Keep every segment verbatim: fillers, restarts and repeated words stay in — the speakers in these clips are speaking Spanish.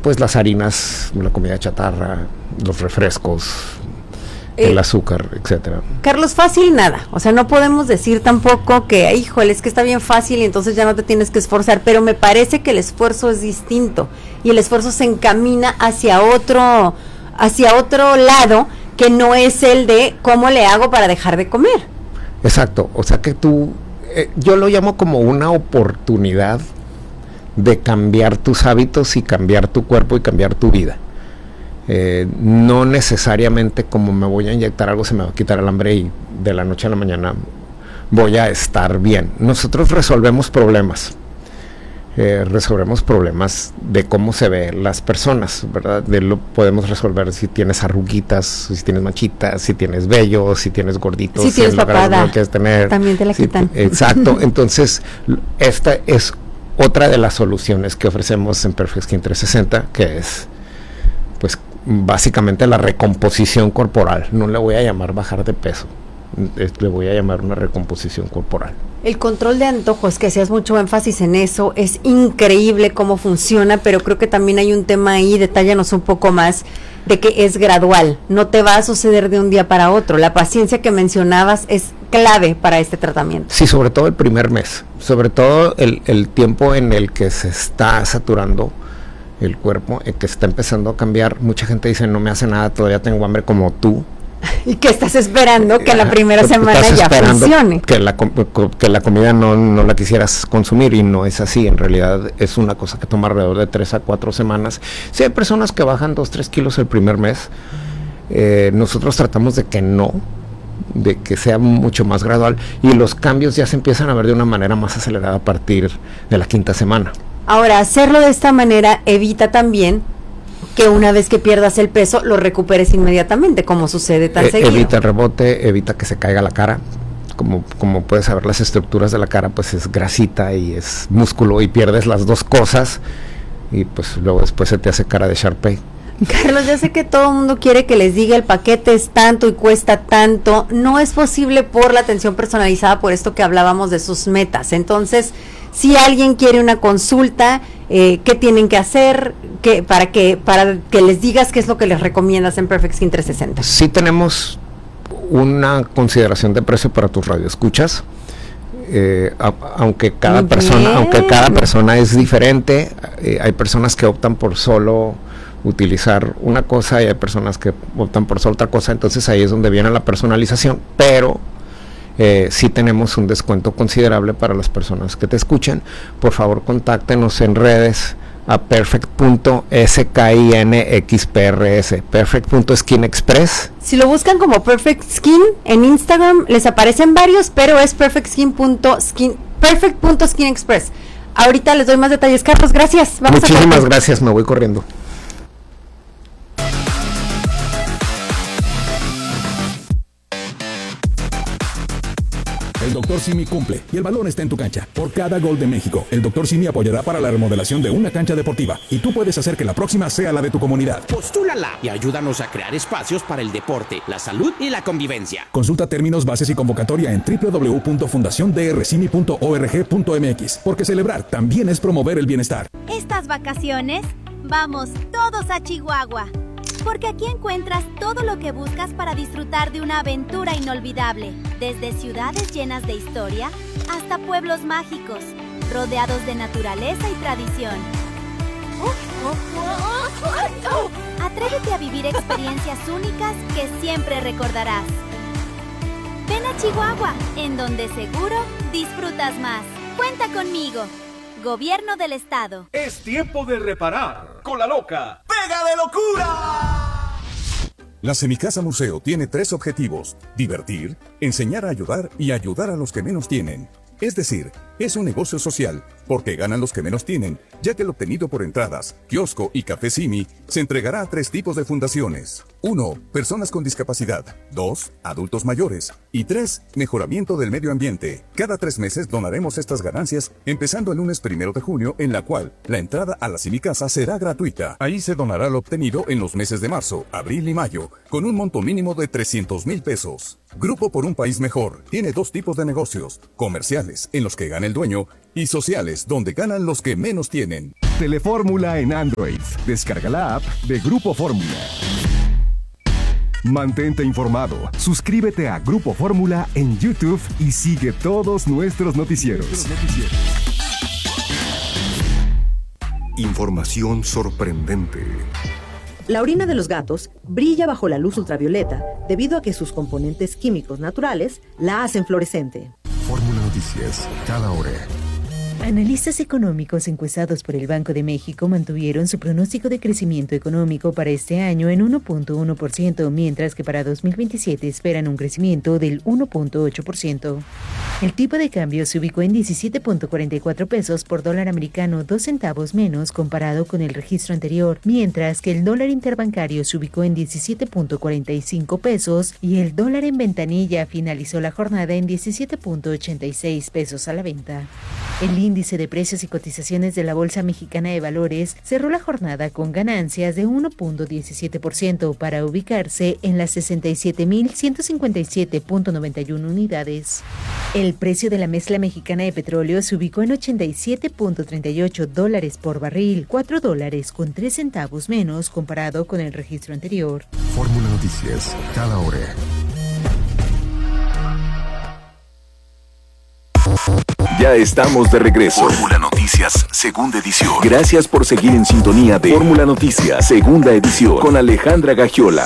pues las harinas, la comida chatarra, los refrescos, eh, el azúcar, etcétera. Carlos, fácil nada, o sea, no podemos decir tampoco que, híjole, es que está bien fácil y entonces ya no te tienes que esforzar, pero me parece que el esfuerzo es distinto y el esfuerzo se encamina hacia otro, hacia otro lado que no es el de cómo le hago para dejar de comer. Exacto, o sea que tú, eh, yo lo llamo como una oportunidad de cambiar tus hábitos y cambiar tu cuerpo y cambiar tu vida. Eh, no necesariamente como me voy a inyectar algo se me va a quitar el hambre y de la noche a la mañana voy a estar bien. Nosotros resolvemos problemas. Eh, resolvemos problemas de cómo se ven las personas, ¿verdad? De lo podemos resolver si tienes arruguitas, si tienes manchitas, si tienes vello, si tienes gorditos, si tienes papada, no quieres tener, también te la si quitan. Te, exacto, entonces esta es otra de las soluciones que ofrecemos en Perfect Skin trescientos sesenta, que es pues básicamente la recomposición corporal. No le voy a llamar bajar de peso, le voy a llamar una recomposición corporal. El control de antojos, que hacías mucho énfasis en eso, es increíble cómo funciona, pero creo que también hay un tema ahí, detállanos un poco más, de que es gradual, no te va a suceder de un día para otro. La paciencia que mencionabas es clave para este tratamiento. Sí, sobre todo el primer mes, sobre todo el, el tiempo en el que se está saturando el cuerpo, el que está empezando a cambiar. Mucha gente dice, no me hace nada, todavía tengo hambre como tú. ¿Y qué estás esperando? Que la primera semana ya funcione. Que la, que la comida no, no la quisieras consumir, y no es así. En realidad es una cosa que toma alrededor de tres a cuatro semanas. Sí hay personas que bajan dos, tres kilos el primer mes. Eh, nosotros tratamos de que no, de que sea mucho más gradual, y los cambios ya se empiezan a ver de una manera más acelerada a partir de la quinta semana. Ahora, hacerlo de esta manera evita también que una vez que pierdas el peso lo recuperes inmediatamente, como sucede tan eh, seguido. Evita el rebote, evita que se caiga la cara. Como, como puedes saber, las estructuras de la cara pues es grasita y es músculo, y pierdes las dos cosas y pues luego después se te hace cara de Sharpay. Carlos, ya sé que todo el mundo quiere que les diga el paquete es tanto y cuesta tanto. No es posible por la atención personalizada, por esto que hablábamos de sus metas. Entonces, si alguien quiere una consulta, eh, ¿qué tienen que hacer que, para que para que les digas qué es lo que les recomiendas en Perfect Skin trescientos sesenta? Sí tenemos una consideración de precio para tus radioescuchas. Eh, a, aunque cada Muy persona, bien. aunque cada persona es diferente, eh, hay personas que optan por solo utilizar una cosa y hay personas que optan por solo otra cosa. Entonces ahí es donde viene la personalización, pero Eh, sí tenemos un descuento considerable para las personas que te escuchen. Por favor, contáctenos en redes a perfect punto skinxprs, perfect punto skin express. Si lo buscan como Perfect Skin en Instagram, les aparecen varios, pero es perfect skin punto skin, perfect punto skin express. Ahorita les doy más detalles. Carlos, gracias. Vamos Muchísimas a gracias, me voy corriendo. El doctor Simi cumple y el balón está en tu cancha. Por cada gol de México, el doctor Simi apoyará para la remodelación de una cancha deportiva, y tú puedes hacer que la próxima sea la de tu comunidad. Postúlala y ayúdanos a crear espacios para el deporte, la salud y la convivencia. Consulta términos, bases y convocatoria en doble u doble u doble u punto fundación d r simi punto org punto m x, porque celebrar también es promover el bienestar. Estas vacaciones, vamos todos a Chihuahua, porque aquí encuentras todo lo que buscas para disfrutar de una aventura inolvidable, desde ciudades llenas de historia hasta pueblos mágicos, rodeados de naturaleza y tradición. Atrévete a vivir experiencias únicas que siempre recordarás. Ven a Chihuahua, en donde seguro disfrutas más. Cuenta conmigo. Gobierno del Estado. Es tiempo de reparar con la loca Pega de Locura. La Semicasa Museo tiene tres objetivos: divertir, enseñar a ayudar y ayudar a los que menos tienen. Es decir, es un negocio social, porque ganan los que menos tienen, ya que el obtenido por entradas, kiosco y café Simi se entregará a tres tipos de fundaciones. uno. Personas con discapacidad. dos. Adultos mayores. Y tres. Mejoramiento del medio ambiente. Cada tres meses donaremos estas ganancias, empezando el lunes primero de junio, en la cual la entrada a la Semicasa será gratuita. Ahí se donará lo obtenido en los meses de marzo, abril y mayo, con un monto mínimo de trescientos mil pesos. Grupo por un País Mejor tiene dos tipos de negocios: comerciales, en los que gana el dueño, y sociales, donde ganan los que menos tienen. Telefórmula en Android. Descarga la app de Grupo Fórmula. Mantente informado. Suscríbete a Grupo Fórmula en YouTube y sigue todos nuestros noticieros. Información sorprendente. La orina de los gatos brilla bajo la luz ultravioleta debido a que sus componentes químicos naturales la hacen fluorescente. Fórmula Noticias, cada hora. Analistas económicos encuestados por el Banco de México mantuvieron su pronóstico de crecimiento económico para este año en uno punto uno por ciento, mientras que para dos mil veintisiete esperan un crecimiento del uno punto ocho por ciento. El tipo de cambio se ubicó en diecisiete punto cuarenta y cuatro pesos por dólar americano, dos centavos menos comparado con el registro anterior, mientras que el dólar interbancario se ubicó en diecisiete punto cuarenta y cinco pesos y el dólar en ventanilla finalizó la jornada en diecisiete punto ochenta y seis pesos a la venta. El índice de precios y cotizaciones de la Bolsa Mexicana de Valores cerró la jornada con ganancias de uno punto diecisiete por ciento para ubicarse en las sesenta y siete mil ciento cincuenta y siete punto noventa y uno unidades. El precio de la mezcla mexicana de petróleo se ubicó en ochenta y siete punto treinta y ocho dólares por barril, cuatro dólares con tres centavos menos comparado con el registro anterior. Fórmula Noticias, cada hora. Ya estamos de regreso. Fórmula Noticias, segunda edición. Gracias por seguir en sintonía de Fórmula Noticias, segunda edición, con Alejandra Gagiola.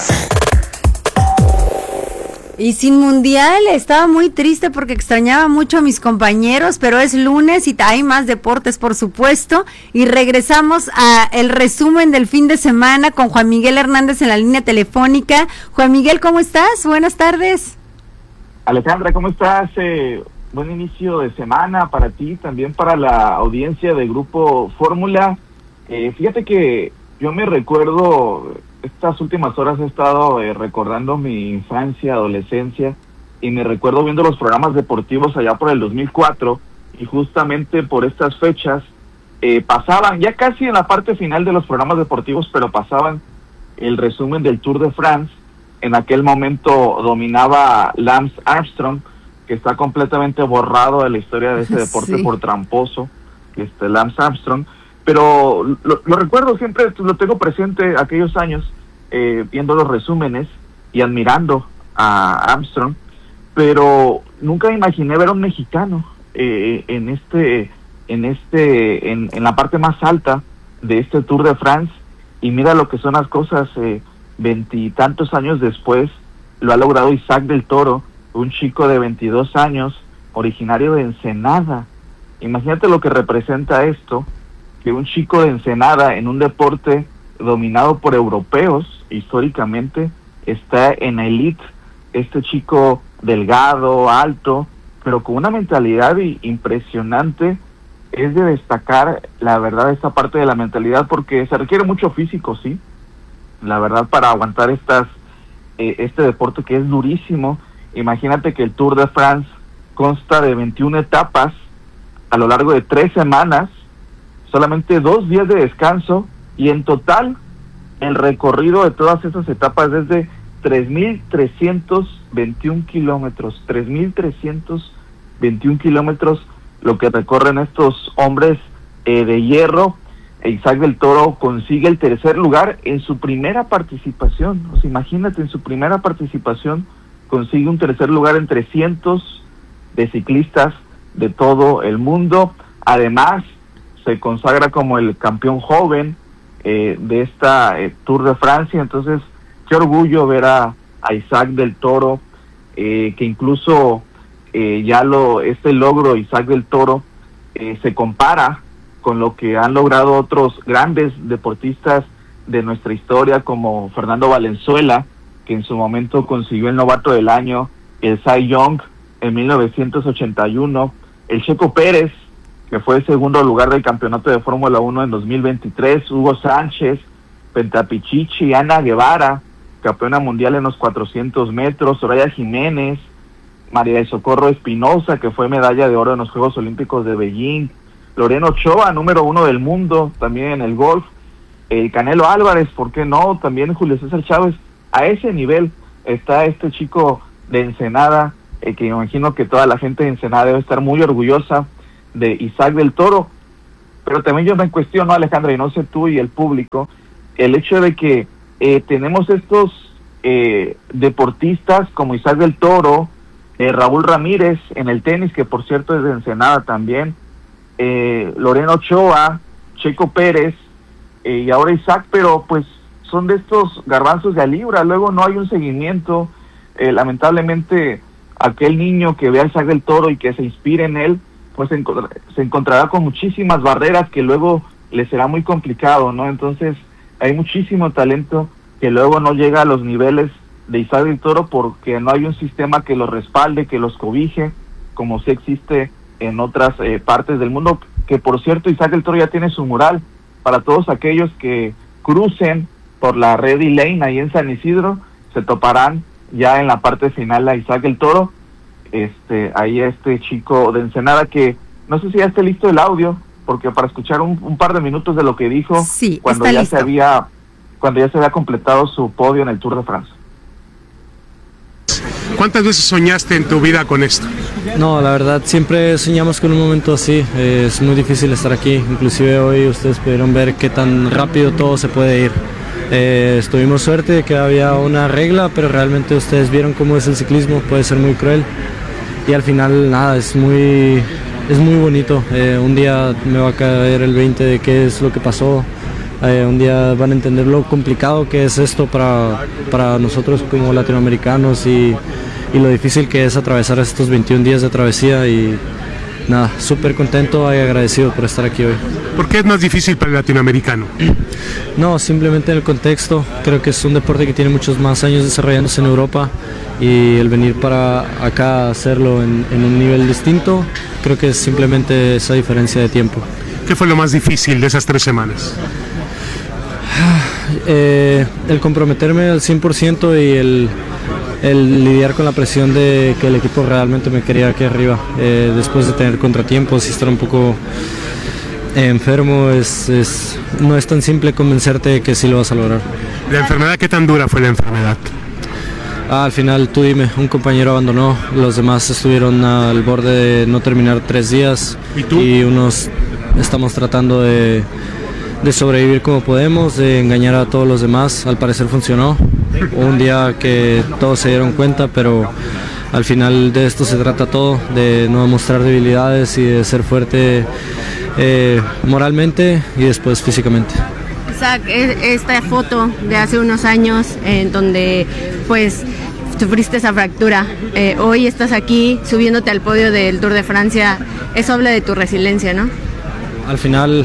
Y sin mundial, estaba muy triste porque extrañaba mucho a mis compañeros, pero es lunes y hay más deportes, por supuesto. Y regresamos a el resumen del fin de semana con Juan Miguel Hernández en la línea telefónica. Juan Miguel, ¿cómo estás? Buenas tardes. Alejandra, ¿cómo estás? Eh... Buen inicio de semana para ti, también para la audiencia de Grupo Fórmula. Eh, fíjate que yo me recuerdo, estas últimas horas he estado eh, recordando mi infancia, adolescencia, y me recuerdo viendo los programas deportivos allá por el dos mil cuatro, y justamente por estas fechas eh, pasaban, ya casi en la parte final de los programas deportivos, pero pasaban el resumen del Tour de France. En aquel momento dominaba Lance Armstrong, que está completamente borrado de la historia de ese deporte sí. por tramposo, este Lance Armstrong, pero lo, lo recuerdo siempre, lo tengo presente aquellos años, eh, viendo los resúmenes y admirando a Armstrong, pero nunca me imaginé ver a un mexicano eh, en este, en este, en, en la parte más alta de este Tour de France, y mira lo que son las cosas, eh, veintitantos años después, lo ha logrado Isaac del Toro, un chico de veintidós años, originario de Ensenada. Imagínate lo que representa esto, que un chico de Ensenada en un deporte dominado por europeos, históricamente, está en la elite. Este chico delgado, alto, pero con una mentalidad impresionante. Es de destacar, la verdad, esta parte de la mentalidad, porque se requiere mucho físico, sí, la verdad, para aguantar estas eh, este deporte que es durísimo. Imagínate que el Tour de France consta de veintiuna etapas a lo largo de tres semanas, solamente dos días de descanso, y en total el recorrido de todas esas etapas es de tres mil trescientos veintiún kilómetros, tres mil trescientos veintiún kilómetros lo que recorren estos hombres eh, de hierro. Isaac del Toro consigue el tercer lugar en su primera participación. O sea, imagínate, en su primera participación consigue un tercer lugar entre cientos de ciclistas de todo el mundo. Además, se consagra como el campeón joven eh, de esta eh, Tour de Francia. Entonces, qué orgullo ver a, a Isaac del Toro, eh, que incluso eh, ya lo este logro Isaac del Toro eh, se compara con lo que han logrado otros grandes deportistas de nuestra historia, como Fernando Valenzuela, que en su momento consiguió el novato del año, el Cy Young en mil novecientos ochenta y uno, el Checo Pérez, que fue el segundo lugar del campeonato de Fórmula uno en dos mil veintitrés, Hugo Sánchez, Pentapichichi, Ana Guevara, campeona mundial en los cuatrocientos metros, Soraya Jiménez, María del Socorro Espinosa, que fue medalla de oro en los Juegos Olímpicos de Beijing, Lorena Ochoa, número uno del mundo, también en el golf, el Canelo Álvarez, ¿por qué no? También Julio César Chávez. A ese nivel está este chico de Ensenada, eh, que imagino que toda la gente de Ensenada debe estar muy orgullosa de Isaac del Toro. Pero también yo me cuestiono, Alejandra, y no sé tú y el público, el hecho de que eh, tenemos estos eh, deportistas como Isaac del Toro, eh, Raúl Ramírez en el tenis, que por cierto es de Ensenada también, eh, Lorena Ochoa, Checo Pérez, eh, y ahora Isaac, pero pues son de estos garbanzos de a libra, luego no hay un seguimiento, eh, lamentablemente aquel niño que vea a Isaac del Toro y que se inspire en él, pues se, encontra, se encontrará con muchísimas barreras que luego le será muy complicado, ¿no? Entonces hay muchísimo talento que luego no llega a los niveles de Isaac del Toro porque no hay un sistema que los respalde, que los cobije, como sí existe en otras eh, partes del mundo, que por cierto Isaac del Toro ya tiene su mural para todos aquellos que crucen por la Ready Lane ahí en San Isidro, se toparán ya en la parte final a Isaac del Toro, este, ahí este chico de Ensenada que no sé si ya esté listo el audio, porque para escuchar un, un par de minutos de lo que dijo sí, cuando ya listo. se había cuando ya se había completado su podio en el Tour de Francia. ¿Cuántas veces soñaste en tu vida con esto? No, la verdad siempre soñamos con un momento así, eh, es muy difícil estar aquí, inclusive hoy ustedes pudieron ver qué tan rápido todo se puede ir. Eh, tuvimos suerte de que había una regla, pero realmente ustedes vieron cómo es el ciclismo, puede ser muy cruel y al final nada, es muy, es muy bonito. Eh, un día me va a caer el veinte de qué es lo que pasó, eh, un día van a entender lo complicado que es esto para, para nosotros como latinoamericanos y, y lo difícil que es atravesar estos veintiún días de travesía y nada, súper contento y agradecido por estar aquí hoy. ¿Por qué es más difícil para el latinoamericano? No, simplemente en el contexto, creo que es un deporte que tiene muchos más años desarrollándose en Europa y el venir para acá a hacerlo en, en un nivel distinto, creo que es simplemente esa diferencia de tiempo. ¿Qué fue lo más difícil de esas tres semanas? Eh, el comprometerme al cien por ciento y el, el lidiar con la presión de que el equipo realmente me quería aquí arriba, eh, después de tener contratiempos y estar un poco eh, enfermo, es, es, no es tan simple convencerte de que sí lo vas a lograr. ¿La enfermedad qué tan dura fue la enfermedad? Ah, al final tú dime, un compañero abandonó, los demás estuvieron al borde de no terminar tres días. ¿Y tú? Y unos estamos tratando de de sobrevivir como podemos, de engañar a todos los demás. Al parecer funcionó, un día que todos se dieron cuenta, pero al final de esto se trata todo, de no mostrar debilidades y de ser fuerte eh, moralmente y después físicamente. Isaac, esta foto de hace unos años en donde pues sufriste esa fractura, eh, hoy estás aquí subiéndote al podio del Tour de Francia, eso habla de tu resiliencia, ¿no? Al final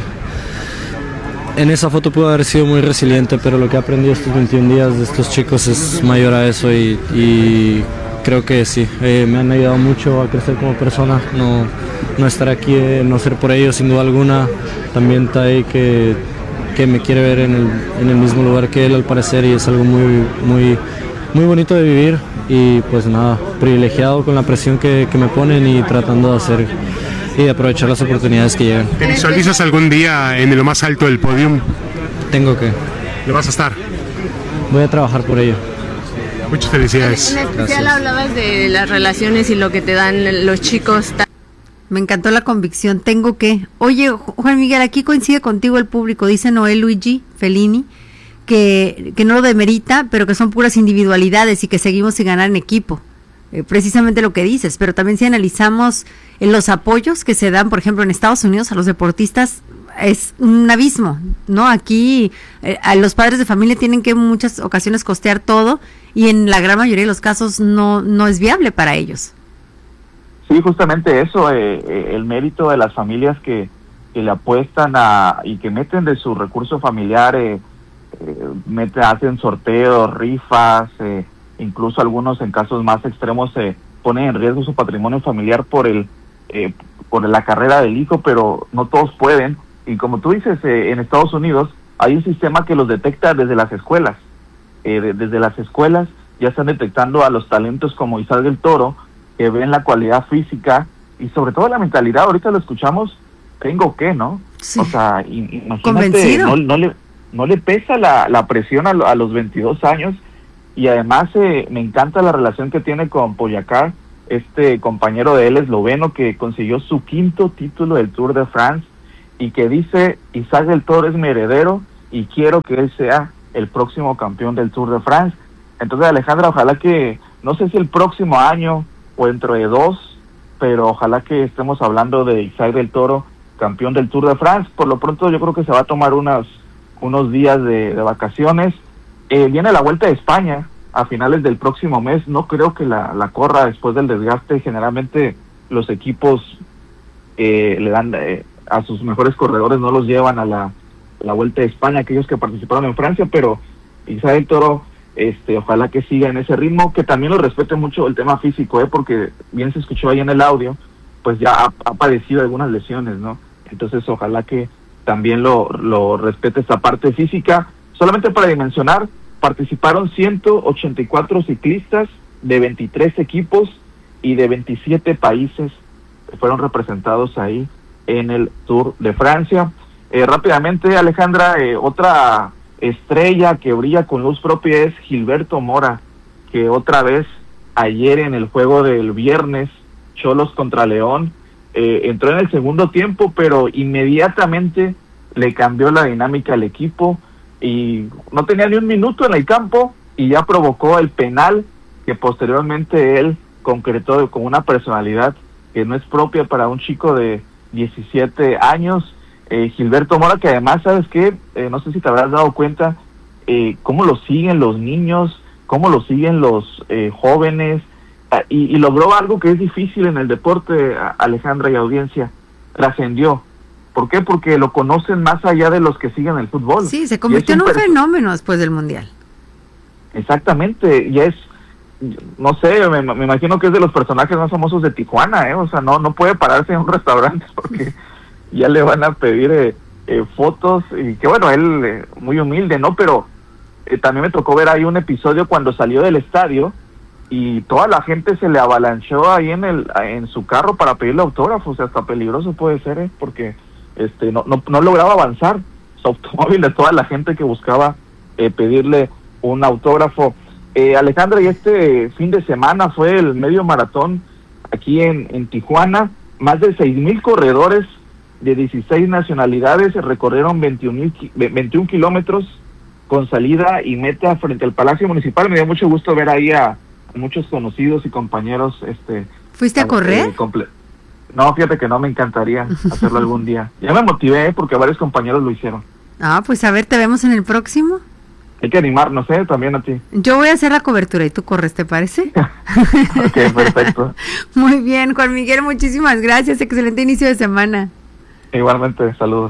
en esa foto pude haber sido muy resiliente, pero lo que he aprendido estos veintiún días de estos chicos es mayor a eso y, y creo que sí, eh, me han ayudado mucho a crecer como persona, no, no estar aquí, eh, no ser por ellos sin duda alguna. También Tai que, que me quiere ver en el, en el mismo lugar que él al parecer y es algo muy, muy, muy bonito de vivir y pues nada, privilegiado con la presión que, que me ponen y tratando de hacer y de aprovechar las oportunidades que llegan. ¿Te visualizas algún día en lo más alto del podium? Tengo que. ¿Lo vas a estar? Voy a trabajar por ello. Muchas felicidades. En especial Gracias. Hablabas de las relaciones y lo que te dan los chicos. Me encantó la convicción, tengo que. Oye, Juan Miguel, aquí coincide contigo el público, dice Noel Luigi Fellini, que, que no lo demerita, pero que son puras individualidades y que seguimos sin ganar en equipo. Eh, precisamente lo que dices, pero también si analizamos eh, los apoyos que se dan, por ejemplo, en Estados Unidos a los deportistas, es un abismo, ¿no? Aquí eh, a los padres de familia tienen que en muchas ocasiones costear todo y en la gran mayoría de los casos no, no es viable para ellos. Sí, justamente eso, eh, eh, el mérito de las familias que, que le apuestan a y que meten de su recurso familiar, eh, eh, meten, hacen sorteos, rifas, eh, incluso algunos en casos más extremos se eh, ponen en riesgo su patrimonio familiar por el eh, por la carrera del hijo, pero no todos pueden. Y como tú dices, eh, en Estados Unidos hay un sistema que los detecta desde las escuelas. Eh, de, desde las escuelas ya están detectando a los talentos como Isaac del Toro, que ven la cualidad física y sobre todo la mentalidad. Ahorita lo escuchamos, tengo que, ¿no? Sí. O sea, imagínate, no, no, le, no le pesa la, la presión a, a los veintidós años. Y además eh, me encanta la relación que tiene con Pogačar, este compañero de él esloveno que consiguió su quinto título del Tour de France y que dice: Isaac del Toro es mi heredero y quiero que él sea el próximo campeón del Tour de France. Entonces, Alejandra, ojalá que, no sé si el próximo año o dentro de dos, pero ojalá que estemos hablando de Isaac del Toro, campeón del Tour de France. Por lo pronto yo creo que se va a tomar unas, unos días de, de vacaciones. Eh, viene la Vuelta de España a finales del próximo mes, no creo que la, la corra después del desgaste. Generalmente los equipos eh, le dan eh, a sus mejores corredores, no los llevan a la, la Vuelta de España, aquellos que participaron en Francia, pero Isaac del Toro, este, ojalá que siga en ese ritmo, que también lo respete mucho el tema físico, eh, porque bien se escuchó ahí en el audio, pues ya ha, ha padecido algunas lesiones, ¿no? Entonces ojalá que también lo, lo respete esta parte física. Solamente para dimensionar, participaron ciento ochenta y cuatro ciclistas de veintitrés equipos y de veintisiete países que fueron representados ahí en el Tour de Francia. Eh, rápidamente, Alejandra, eh, otra estrella que brilla con luz propia es Gilberto Mora, que otra vez ayer en el juego del viernes, Xolos contra León, eh, entró en el segundo tiempo, pero inmediatamente le cambió la dinámica al equipo y no tenía ni un minuto en el campo y ya provocó el penal que posteriormente él concretó con una personalidad que no es propia para un chico de diecisiete años. Eh, Gilberto Mora, que además, ¿sabes qué? Eh, no sé si te habrás dado cuenta eh, cómo lo siguen los niños, cómo lo siguen los eh, jóvenes, eh, y, y logró algo que es difícil en el deporte, Alejandra y audiencia, trascendió. ¿Por qué? Porque lo conocen más allá de los que siguen el fútbol. Sí, se convirtió en un per- fenómeno después del Mundial. Exactamente, y es, no sé, me, me imagino que es de los personajes más famosos de Tijuana, ¿eh? O sea, no, no puede pararse en un restaurante porque ya le van a pedir eh, eh, fotos, y que bueno, él eh, muy humilde, ¿no? Pero eh, también me tocó ver ahí un episodio cuando salió del estadio y toda la gente se le avalanchó ahí en el en su carro para pedirle autógrafos. O sea, hasta peligroso puede ser, ¿eh? Porque este no, no, no lograba avanzar su automóvil de toda la gente que buscaba eh, pedirle un autógrafo. Eh, Alejandra, y este fin de semana fue el medio maratón aquí en, en Tijuana. Más de seis mil corredores de dieciséis nacionalidades recorrieron veintiún kilómetros con salida y meta frente al Palacio Municipal. Me dio mucho gusto ver ahí a muchos conocidos y compañeros. Este, ¿Fuiste a correr? Eh, comple- no, fíjate que no, me encantaría hacerlo algún día. Ya me motivé, ¿eh? Porque varios compañeros lo hicieron. Ah, pues a ver, ¿te vemos en el próximo? Hay que animarnos, ¿eh? También a ti. Yo voy a hacer la cobertura y tú corres, ¿te parece? Ok, perfecto. Muy bien, Juan Miguel, muchísimas gracias. Excelente inicio de semana. Igualmente, saludos.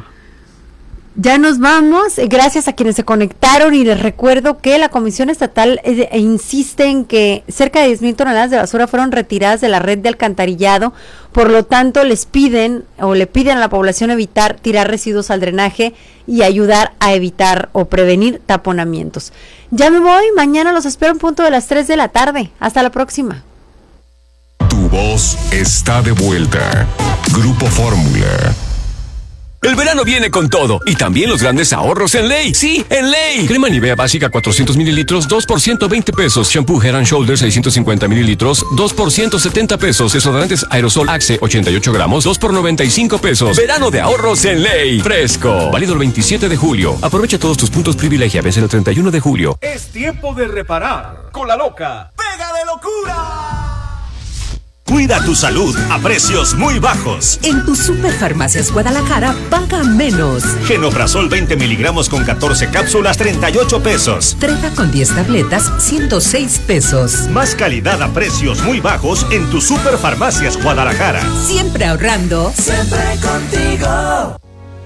Ya nos vamos, gracias a quienes se conectaron, y les recuerdo que la Comisión Estatal eh, insiste en que cerca de diez mil toneladas de basura fueron retiradas de la red de alcantarillado, por lo tanto les piden o le piden a la población evitar tirar residuos al drenaje y ayudar a evitar o prevenir taponamientos. Ya me voy, mañana los espero en punto de las tres de la tarde. Hasta la próxima. Tu voz está de vuelta. Grupo Fórmula. El verano viene con todo, y también los grandes ahorros en Ley. ¡Sí, en Ley! Crema Nivea básica cuatrocientos mililitros, dos por ciento veinte pesos. Shampoo Head and Shoulders seiscientos cincuenta mililitros, dos por ciento setenta pesos. Desodorantes Aerosol Axe ochenta y ocho gramos, dos por noventa y cinco pesos. Verano de ahorros en Ley. Fresco. Válido el veintisiete de julio. Aprovecha todos tus puntos privilegia. Vence el treinta y uno de julio. Es tiempo de reparar con la loca Pega de Locura. Cuida tu salud a precios muy bajos. En tu Superfarmacias Guadalajara paga menos. Genoprazol veinte miligramos con catorce cápsulas, treinta y ocho pesos. Treva con diez tabletas, ciento seis pesos. Más calidad a precios muy bajos en tu Superfarmacias Guadalajara. Siempre ahorrando. Siempre contigo.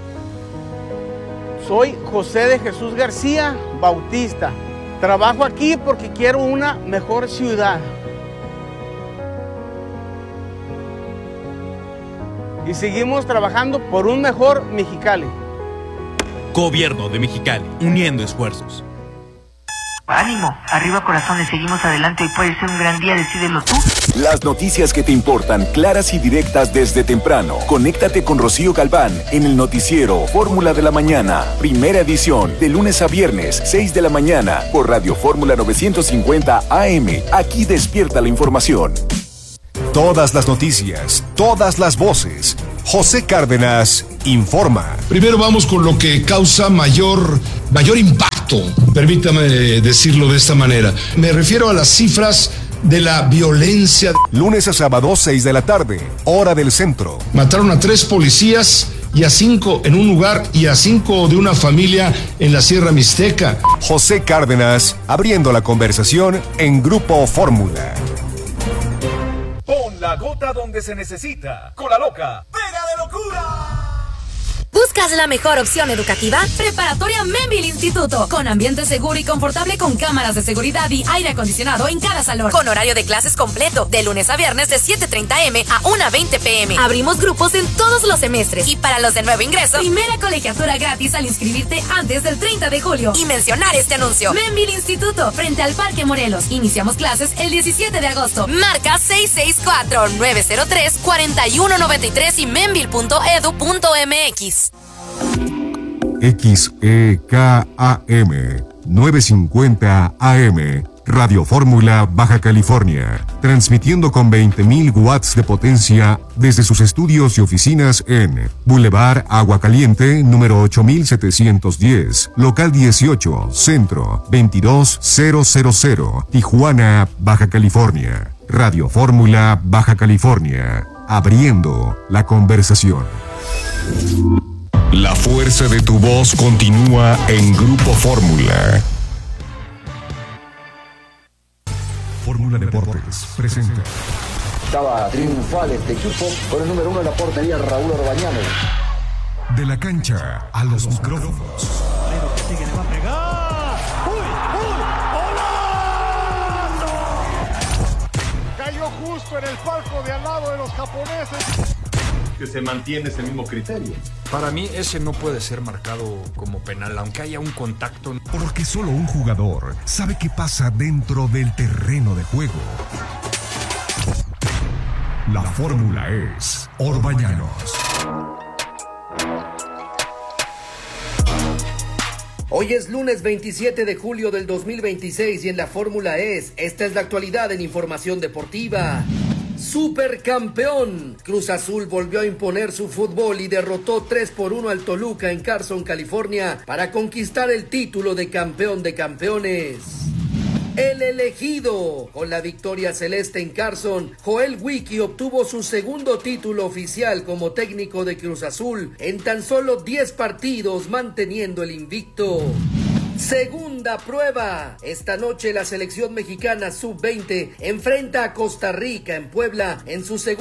Soy José de Jesús García Bautista. Trabajo aquí porque quiero una mejor ciudad. Y seguimos trabajando por un mejor Mexicali. Gobierno de Mexicali, uniendo esfuerzos. Ánimo, arriba corazones, seguimos adelante, hoy puede ser un gran día, decídelo tú. Las noticias que te importan, claras y directas desde temprano. Conéctate con Rocío Galván en el noticiero Fórmula de la Mañana, primera edición, de lunes a viernes, seis de la mañana, por Radio Fórmula novecientos cincuenta A M. Aquí despierta la información. Todas las noticias, todas las voces. José Cárdenas informa. Primero vamos con lo que causa mayor, mayor impacto, permítame decirlo de esta manera. Me refiero a las cifras de la violencia. Lunes a sábado, seis de la tarde, hora del centro. Mataron a tres policías y a cinco en un lugar y a cinco de una familia en la Sierra Mixteca. José Cárdenas abriendo la conversación en Grupo Fórmula. Pon la gota donde se necesita. Con la loca. ¡Pega de locura! ¿Buscas la mejor opción educativa? Preparatoria Membil Instituto, con ambiente seguro y confortable con cámaras de seguridad y aire acondicionado en cada salón. Con horario de clases completo, de lunes a viernes de siete treinta eme a una veinte peme. Abrimos grupos en todos los semestres. Y para los de nuevo ingreso, primera colegiatura gratis al inscribirte antes del treinta de julio. Y mencionar este anuncio. Membil Instituto, frente al Parque Morelos. Iniciamos clases el diecisiete de agosto. Marca seis seis cuatro, nueve cero tres, cuatro uno nueve tres y membil punto edu punto mx. X E K A M novecientos cincuenta A M Radio Fórmula Baja California, transmitiendo con veinte mil watts de potencia desde sus estudios y oficinas en Boulevard Agua Caliente, número ocho mil setecientos diez, local dieciocho, centro veintidós mil, Tijuana, Baja California. Radio Fórmula Baja California, abriendo la conversación. La fuerza de tu voz continúa en Grupo Fórmula. Fórmula Deportes presenta. Estaba triunfal este equipo con el número uno de la portería, Raúl Orbañanos. De la cancha a los micrófonos. Que sigue, le va a pegar. ¡Uy! ¡Uy! ¡Golazo! Cayó justo en el palco de al lado de los japoneses. Que se mantiene ese mismo criterio. Para mí ese no puede ser marcado como penal, aunque haya un contacto. Porque solo un jugador sabe qué pasa dentro del terreno de juego. La fórmula es Orbañanos. Hoy es lunes veintisiete de julio del dos mil veintiséis y en la fórmula es, esta es la actualidad en información deportiva. Supercampeón. Cruz Azul volvió a imponer su fútbol y derrotó tres por uno al Toluca en Carson, California, para conquistar el título de campeón de campeones. El elegido. Con la victoria celeste en Carson, Joel Wiki obtuvo su segundo título oficial como técnico de Cruz Azul en tan solo diez partidos, manteniendo el invicto. Segunda prueba. Esta noche la selección mexicana sub veinte enfrenta a Costa Rica en Puebla en su segundo